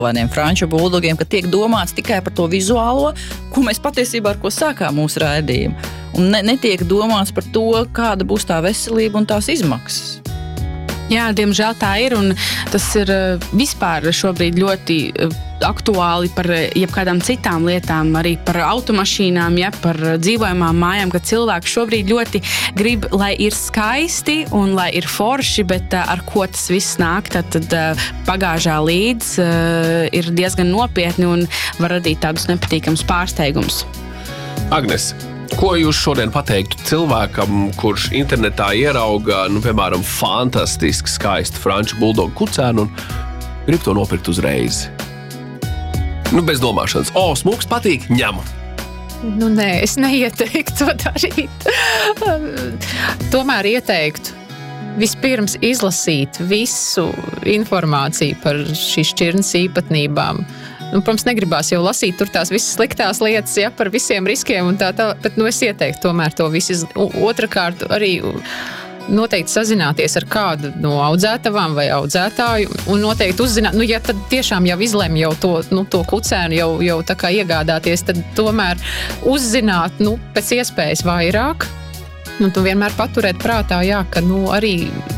franču buldogiem, ka tiek domāts tikai par to vizuālo, ko mēs patiesībā ar ko sākām mūsu raidījumu. Un netiek domāts par to, kāda būs tā veselība un tās izmaksas. Jā, diemžēl tā ir, un tas ir vispār šobrīd ļoti aktuāli par jebkādām citām lietām, arī par automašīnām, ja, par dzīvojamām mājām, ka cilvēki šobrīd ļoti grib, lai ir skaisti un lai ir forši, bet ar ko tas viss nāk, tad pagāžā līdz ir diezgan nopietni un var radīt tādus nepatīkamus pārsteigumus. Agnes, ko jūs šodien pateiktu cilvēkam, kurš internetā ierauga, piemēram, fantastiski skaistu franču buldogu kucēnu un grib to nopirkt uzreiz? Bez domāšanas. Smuks patīk, ņemu. Nē, es neieteiktu to darīt. Tomēr ieteiktu vispirms izlasīt visu informāciju par šīs šķirnes īpatnībām. Protams, negribās jau lasīt tur tās visas sliktās lietas, ja, par visiem riskiem un tā, bet es ieteiktu tomēr to visu. Otrakārt arī noteikti sazināties ar kādu no audzētavām vai audzētāju un noteikti uzzināt, ja tad tiešām jau izlem jau to kucēnu jau tā kā iegādāties, tad tomēr uzzināt, pēc iespējas vairāk. Tu vienmēr paturēt prātā, jā, ka arī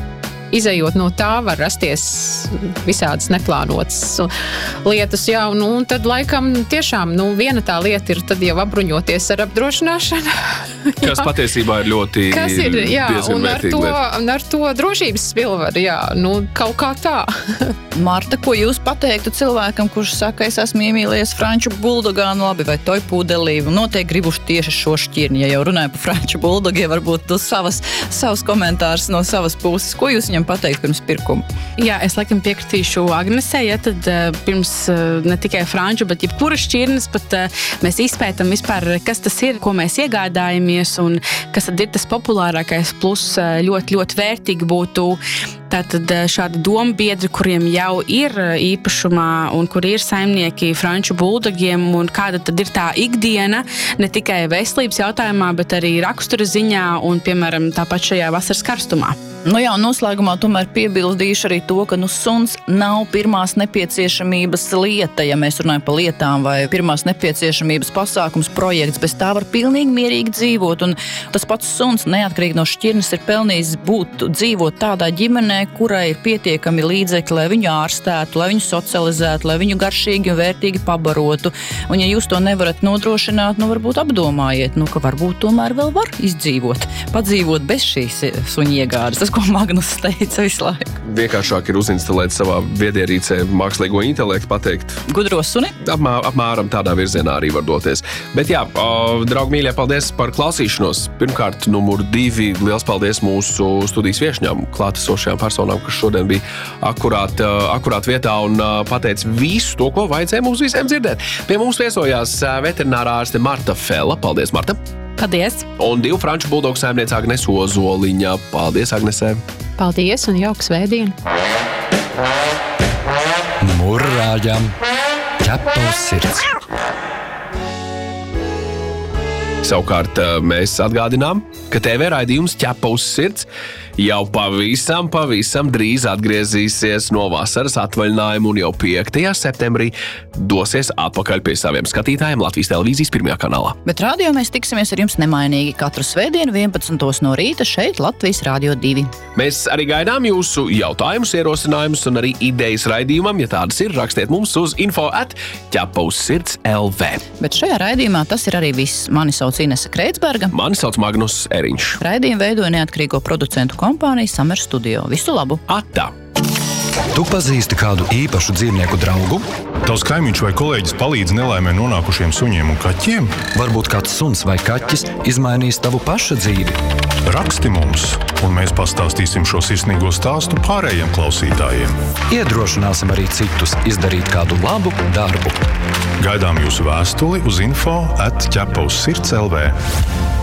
izejot no tā var rasties visādas neplānotas lietas, jā, un tad laikam tiešām, viena tā lieta ir tad jau apbruņoties ar apdrošināšanu. Kas patiesībā ir ļoti diezgan vērtīga lieta. Un ar to drošības spilvaru, jā, kaut kā tā. Marta, ko jūs pateiktu cilvēkam, kurš saka, es esmu iemīlējies franču buldogā, labi, vai toju pudelī, un noteikti gribuši tieši šo šķirni, ja jau runāju par franču buldogiem, varbūt savas komentārus no savas puses. Ko jūs viņam pateikt pirms pirkuma? Jā, es laikam piekritīšu Agnesei, ja tad pirms ne tikai franču, bet jebkura šķirnes, pat mēs izpētam vispār, kas tas ir, ko mēs iegādājamies un kas tad ir tas populārākais, plus ļoti, ļoti vērtīgi būtu tātad šādi dombiedri, kuriem jau ir īpašumā un kuri ir saimnieki franču buldogiem un kāda tad ir tā ikdiena, ne tikai veselības jautājumā, bet arī rakstura ziņā un, piemēram, tāpat šajā vasaras karstumā. Noslēgumā tomēr piebildīšu arī to, ka suns nav pirmās nepieciešamības lieta, ja mēs runājam par lietām vai pirmās nepieciešamības pasākums, projekts, bez tā var pilnīgi mierīgi dzīvot, un tas pats suns, neatkarīgi no šķirnes, ir pelnījis dzīvot tādā ģimenē, kurai ir pietiekami līdzekļi, lai viņu ārstētu, lai viņu socializētu, lai viņu garšīgi un vērtīgi pabarotu, un ja jūs to nevarat nodrošināt, varbūt apdomājiet, ka varbūt tomēr vēl var padzīvot bez šīs suņa iegādes. Tas, ko Magnus teica visu laiku. Vienkāršāk ir uzinstalēt savā viedierīcē mākslīgo intelektu, pateikt. Gudro suni? Apmēram tādā virzienā arī var doties. Bet jā, draugi mīļie, paldies par klausīšanos. Pirmkārt, numur 2, liels paldies mūsu studijas viešņām, klātesošajām personām, kas šodien bija akurāt vietā un pateica visu to, ko vajadzēja mums visiem dzirdēt. Pie mums viesojās veterinārā ārste Marta Fela. Paldies, Marta! Paldies! Un 2 franču buldogu saimniece Agnes Ozoliņa. Paldies, Agnesē! Paldies un jauku svētdienu! Murrājam ķepavs sirds! Savukārt mēs atgādinām, ka TV raidījums Ķepavs sirds jau pavisam drīz atgriezīsies no vasaras atvaļinājuma un jau 5. septembrī dosies atpakaļ pie saviem skatītājiem Latvijas televīzijas 1. kanālā. Bet radio mēs tiksimies ar jums nemainīgi katru svētdienu 11. no rīta šeit Latvijas Radio 2. Mēs arī gaidām jūsu jautājumus, ierosinājumus un arī idejas raidījumam, ja tādas ir, rakstiet mums uz info@ķepavssirds.lv. Bet šajā raidījumā tas ir arī viss. Mani sauc Inese Kreitsberga. Mani sauc Magnus Eriņš. Raidījumu veidoja neatkarīgo producentu kompānija Summer Studio. Visu labu! Atā! Tu pazīsti kādu īpašu dzīvnieku draugu? Tavs kaimiņš vai kolēģis palīdz nelaimē nonākušiem suņiem un kaķiem? Varbūt kāds suns vai kaķis izmainīs tavu paša dzīvi. Raksti mums, un mēs pastāstīsim šo sirsnīgo stāstu pārējiem klausītājiem. Iedrošināsim arī citus izdarīt kādu labu darbu. Gaidām jūsu vēstuli uz info@ķepavssirds.lv.